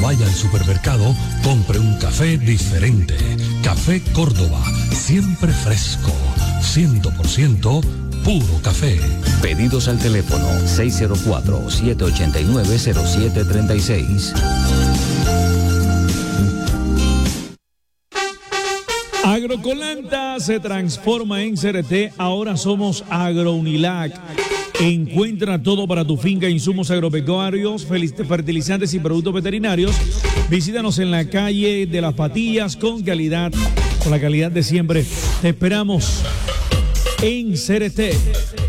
vaya al supermercado, compre un café diferente. Café Córdoba, siempre fresco, 100% puro café. Pedidos al teléfono 604-789-0736. Agrocolanta se transforma en CRT, ahora somos AgroUnilac. Encuentra todo para tu finca, insumos agropecuarios, fertilizantes y productos veterinarios. Visítanos en la calle de Las Patillas con calidad, con la calidad de siempre. Te esperamos en CRT.